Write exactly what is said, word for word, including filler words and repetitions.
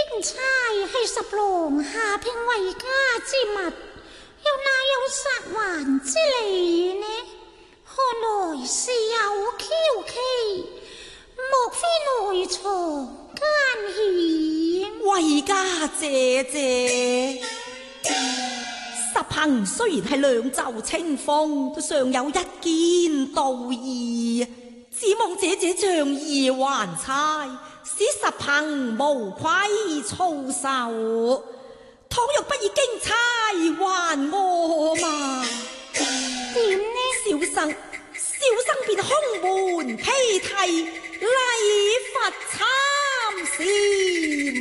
經差係十郎下聘為家之物，又哪有殺還之理呢？看來是有蹊蹺，莫非內藏奸險？ 為家姐姐，十朋雖然係兩袖清風，都尚有一件道義，只望姐姐仗義還差，使十朋無愧操守。倘若不以經差還我嘛， 點呢？ 小生小生便空門披剃，禮佛參禪。